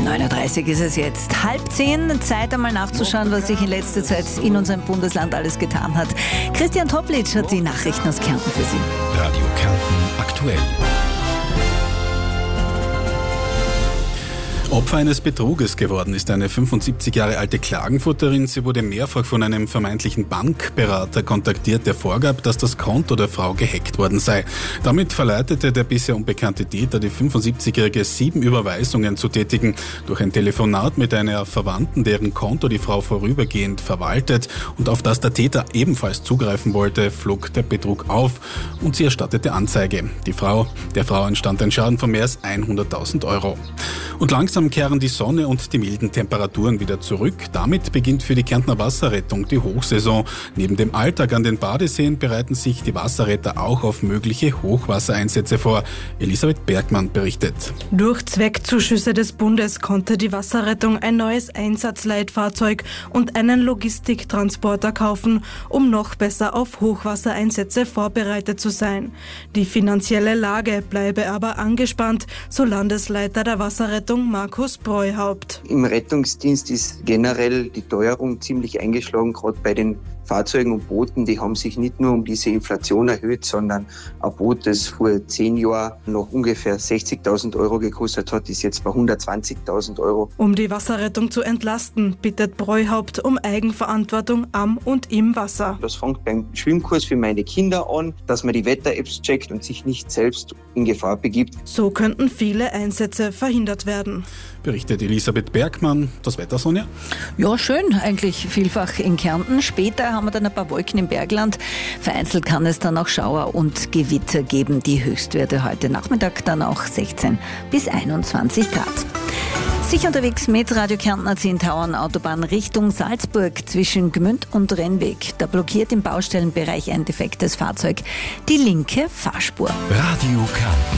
9.30 Uhr ist es jetzt. 9:30, Zeit einmal nachzuschauen, was sich in letzter Zeit in unserem Bundesland alles getan hat. Christian Toplitsch hat die Nachrichten aus Kärnten für Sie. Radio Kärnten aktuell. Opfer eines Betruges geworden ist eine 75 Jahre alte Klagenfurterin. Sie wurde mehrfach von einem vermeintlichen Bankberater kontaktiert, der vorgab, dass das Konto der Frau gehackt worden sei. Damit verleitete der bisher unbekannte Täter die 75-Jährige 7 Überweisungen zu tätigen. Durch ein Telefonat mit einer Verwandten, deren Konto die Frau vorübergehend verwaltet und auf das der Täter ebenfalls zugreifen wollte, flog der Betrug auf und sie erstattete Anzeige. Der Frau entstand ein Schaden von mehr als 100.000 Euro. Und langsam kehren die Sonne und die milden Temperaturen wieder zurück. Damit beginnt für die Kärntner Wasserrettung die Hochsaison. Neben dem Alltag an den Badeseen bereiten sich die Wasserretter auch auf mögliche Hochwassereinsätze vor. Elisabeth Bergmann berichtet. Durch Zweckzuschüsse des Bundes konnte die Wasserrettung ein neues Einsatzleitfahrzeug und einen Logistiktransporter kaufen, um noch besser auf Hochwassereinsätze vorbereitet zu sein. Die finanzielle Lage bleibe aber angespannt, so Landesleiter der Wasserrettung Markus Breuhaupt. Im Rettungsdienst ist generell die Teuerung ziemlich eingeschlagen, gerade bei den Fahrzeugen und Booten. Die haben sich nicht nur um diese Inflation erhöht, sondern ein Boot, das vor 10 Jahren noch ungefähr 60.000 Euro gekostet hat, ist jetzt bei 120.000 Euro. Um die Wasserrettung zu entlasten, bittet Breuhaupt um Eigenverantwortung am und im Wasser. Das fängt beim Schwimmkurs für meine Kinder an, dass man die Wetter-Apps checkt und sich nicht selbst in Gefahr begibt. So könnten viele Einsätze verhindert werden. Berichtet Elisabeth Bergmann. Das Wetter, Sonja? Ja, schön, eigentlich vielfach in Kärnten. Später haben wir dann ein paar Wolken im Bergland. Vereinzelt kann es dann auch Schauer und Gewitter geben. Die Höchstwerte heute Nachmittag dann auch 16 bis 21 Grad. Sicher unterwegs mit Radio Kärntner 10 Tauern Autobahn Richtung Salzburg zwischen Gmünd und Rennweg. Da blockiert im Baustellenbereich ein defektes Fahrzeug die linke Fahrspur. Radio Kärnten.